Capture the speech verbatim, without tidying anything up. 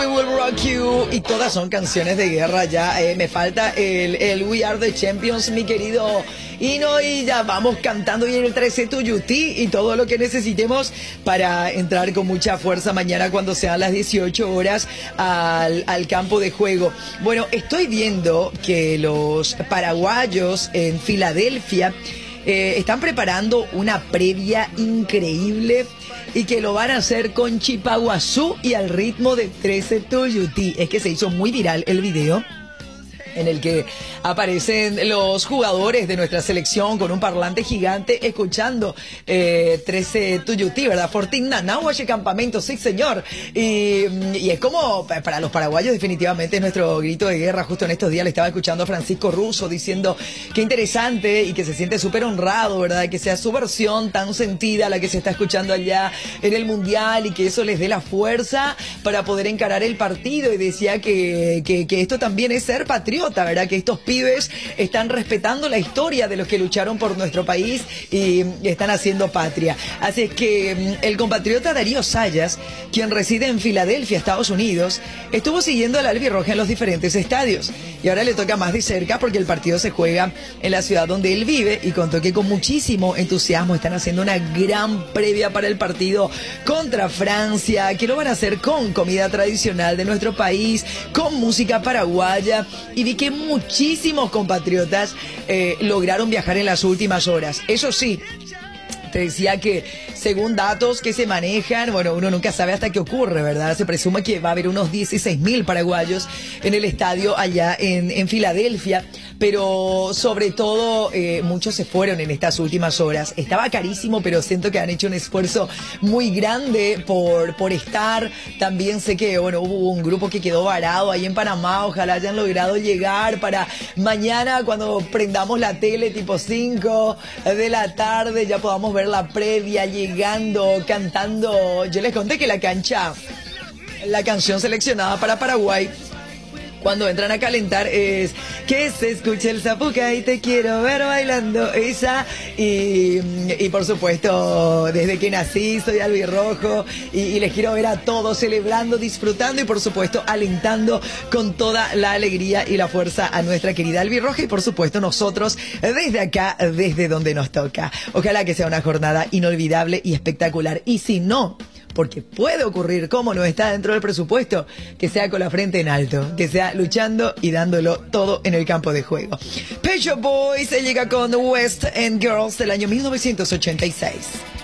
We Will Rock You, y todas son canciones de guerra ya. Eh, me falta el, el We Are the Champions, mi querido Hino, y ya vamos cantando y en el trece Tuyutí y todo lo que necesitemos para entrar con mucha fuerza mañana cuando sean las dieciocho horas al, al campo de juego. Bueno, estoy viendo que los paraguayos en Filadelfia eh, están preparando una previa increíble y que lo van a hacer con Chipaguazú y al ritmo de trece Tuyutí. Es que se hizo muy viral el video en el que aparecen los jugadores de nuestra selección con un parlante gigante escuchando eh, trece Tuyutí, ¿verdad? Fortina, Nahuache Campamento, sí señor. Y, y es como, para los paraguayos definitivamente es nuestro grito de guerra. Justo en estos días le estaba escuchando a Francisco Russo diciendo qué interesante y que se siente súper honrado, ¿verdad? Que sea su versión tan sentida la que se está escuchando allá en el Mundial y que eso les dé la fuerza para poder encarar el partido. Y decía que, que, que esto también es ser patriota, ¿verdad? Que estos pibes están respetando la historia de los que lucharon por nuestro país y están haciendo patria. Así es que el compatriota Darío Sayas, quien reside en Filadelfia, Estados Unidos, estuvo siguiendo al albirroja en los diferentes estadios y ahora le toca más de cerca porque el partido se juega en la ciudad donde él vive y contó que con muchísimo entusiasmo están haciendo una gran previa para el partido contra Francia, que lo van a hacer con comida tradicional de nuestro país, con música paraguaya, y vi que muchísimos compatriotas eh, lograron viajar en las últimas horas. Eso sí, te decía que según datos que se manejan, bueno, uno nunca sabe hasta qué ocurre, ¿verdad? Se presume que va a haber unos dieciséis mil paraguayos en el estadio allá en, en Filadelfia, pero sobre todo eh, muchos se fueron en estas últimas horas. Estaba carísimo, pero siento que han hecho un esfuerzo muy grande por, por estar. También sé que, bueno, hubo un grupo que quedó varado ahí en Panamá, ojalá hayan logrado llegar para mañana cuando prendamos la tele tipo cinco de la tarde, ya podamos ver la previa, llegando, cantando. Yo les conté que la cancha, la canción seleccionada para Paraguay cuando entran a calentar es que se escuche el zapuca y te quiero ver bailando esa. Y, y por supuesto, desde que nací soy albirrojo y, y les quiero ver a todos celebrando, disfrutando y por supuesto alentando con toda la alegría y la fuerza a nuestra querida albirroja y por supuesto nosotros desde acá, desde donde nos toca. Ojalá que sea una jornada inolvidable y espectacular. Y si no, porque puede ocurrir, como no está dentro del presupuesto, que sea con la frente en alto, que sea luchando y dándolo todo en el campo de juego. Pet Shop Boys se llega con West End Girls del año mil novecientos ochenta y seis.